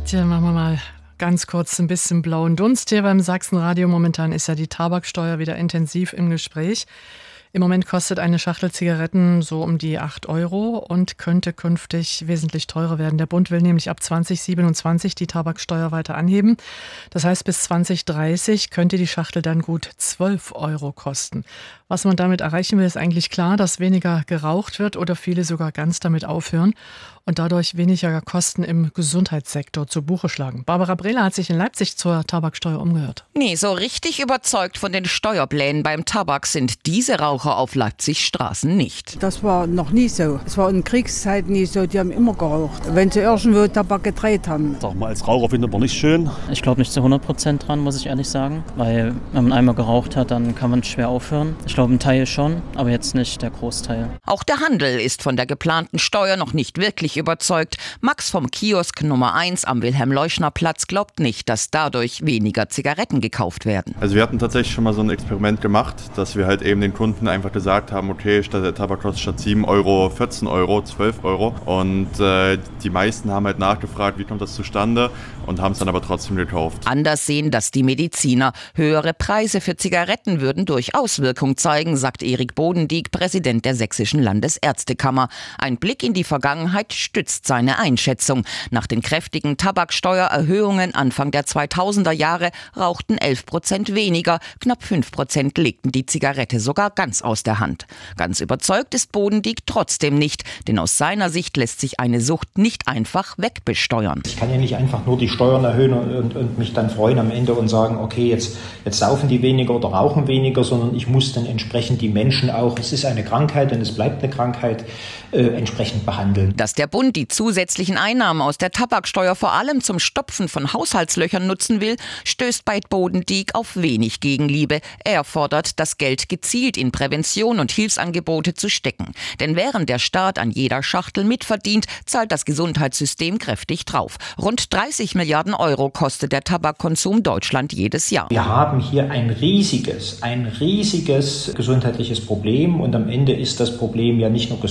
Tja, machen wir mal ganz kurz ein bisschen blauen Dunst hier beim Sachsenradio. Momentan ist ja die Tabaksteuer wieder intensiv im Gespräch. Im Moment kostet eine Schachtel Zigaretten so um die 8 € und könnte künftig wesentlich teurer werden. Der Bund will nämlich ab 2027 die Tabaksteuer weiter anheben. Das heißt, bis 2030 könnte die Schachtel dann gut 12 € kosten. Was man damit erreichen will, ist eigentlich klar, dass weniger geraucht wird oder viele sogar ganz damit aufhören und dadurch weniger Kosten im Gesundheitssektor zu Buche schlagen. Barbara Brehler hat sich in Leipzig zur Tabaksteuer umgehört. Nee, so richtig überzeugt von den Steuerplänen beim Tabak sind diese Raucher auf Leipzigs Straßen nicht. Das war noch nie so. Es war in Kriegszeiten nie so, die haben immer geraucht, wenn sie irgendwo Tabak gedreht haben. Sag mal, als Raucher findet man nicht schön. Ich glaube nicht zu 100% dran, muss ich ehrlich sagen, weil wenn man einmal geraucht hat, dann kann man schwer aufhören. Ich glaube, ein Teil schon, aber jetzt nicht der Großteil. Auch der Handel ist von der geplanten Steuer noch nicht wirklich überzeugt. Max vom Kiosk Nummer 1 am Wilhelm-Leuschner-Platz glaubt nicht, dass dadurch weniger Zigaretten gekauft werden. Also wir hatten tatsächlich schon mal so ein Experiment gemacht, dass wir halt eben den Kunden einfach gesagt haben, okay, statt der Tabak kostet statt 7 € 14 €, 12 €. Und die meisten haben halt nachgefragt, wie kommt das zustande, und haben es dann aber trotzdem gekauft. Anders sehen das die Mediziner. Höhere Preise für Zigaretten würden durchaus Wirkung zeigen, sagt Erik Bodendieck, Präsident der Sächsischen Landesärztekammer. Ein Blick in die Vergangenheit stützt seine Einschätzung. Nach den kräftigen Tabaksteuererhöhungen Anfang der 2000er Jahre rauchten 11% weniger, knapp 5% legten die Zigarette sogar ganz aus der Hand. Ganz überzeugt ist Bodendieck trotzdem nicht, denn aus seiner Sicht lässt sich eine Sucht nicht einfach wegbesteuern. Ich kann ja nicht einfach nur die Steuern erhöhen und mich dann freuen am Ende und sagen, okay, jetzt saufen die weniger oder rauchen weniger, sondern ich muss dann entsprechend die Menschen auch, es ist eine Krankheit und es bleibt eine Krankheit, entsprechend behandeln. Dass der Bund die zusätzlichen Einnahmen aus der Tabaksteuer vor allem zum Stopfen von Haushaltslöchern nutzen will, stößt bei Bodendieck auf wenig Gegenliebe. Er fordert, das Geld gezielt in Prävention und Hilfsangebote zu stecken. Denn während der Staat an jeder Schachtel mitverdient, zahlt das Gesundheitssystem kräftig drauf. Rund 30 Milliarden € kostet der Tabakkonsum Deutschland jedes Jahr. Wir haben hier ein riesiges gesundheitliches Problem und am Ende ist das Problem ja nicht nur